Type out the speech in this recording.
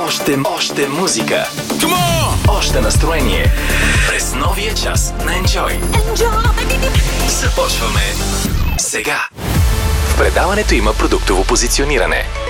Още музика. Още настроение. През новия час на Enjoy. Започваме сега. В предаването има продуктово позициониране.